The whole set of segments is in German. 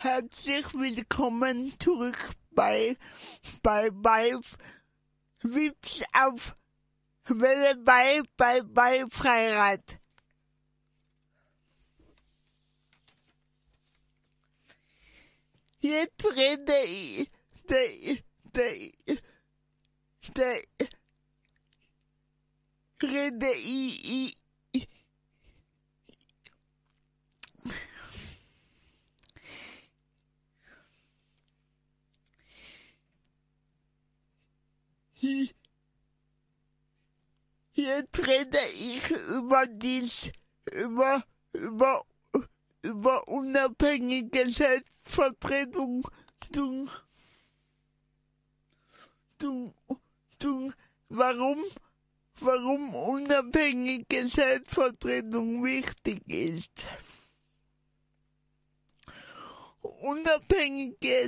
Herzlich willkommen zurück bei Wips auf Welle bei Freirad. Jetzt rede ich, über unabhängige Selbstvertretung, warum unabhängige Selbstvertretung wichtig ist. Unabhängige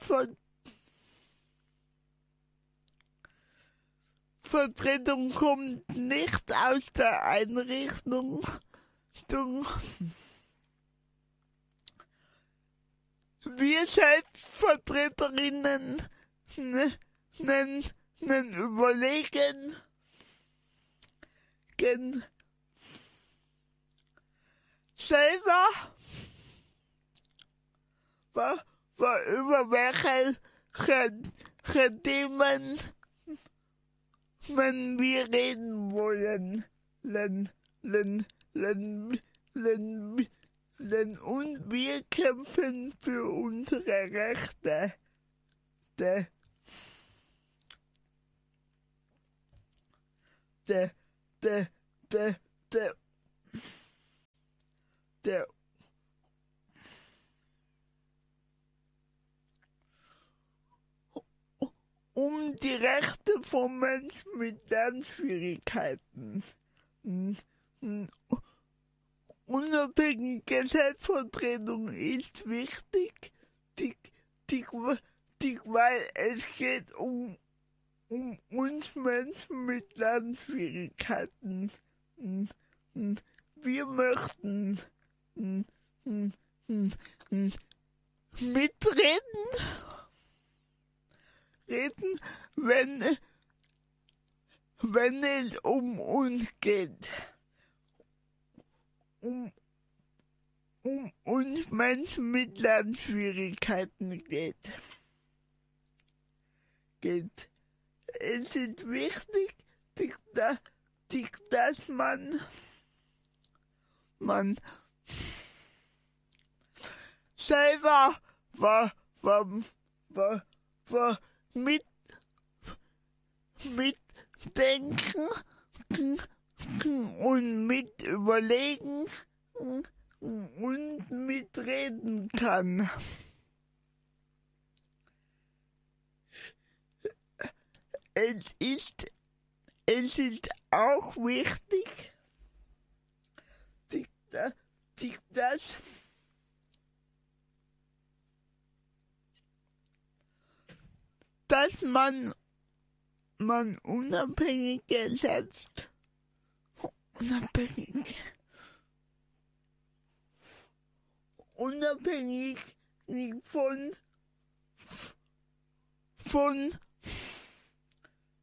Selbstvertretung kommt nicht aus der Einrichtung. Wir Selbstvertreterinnen überlegen selber, über welche Themen wir reden wollen, und wir kämpfen für unsere Rechte. Um die Rechte von Menschen mit Lernschwierigkeiten. Unabhängige Selbstvertretung ist wichtig, weil es geht um uns Menschen mit Lernschwierigkeiten. Wir möchten mitreden, wenn es um uns geht. Um uns Menschen mit Lernschwierigkeiten geht. Es ist wichtig, dass man selber mitdenken und mit überlegen und mitreden kann. Es ist auch wichtig, dass man unabhängig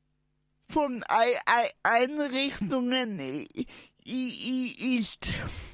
von Einrichtungen ist.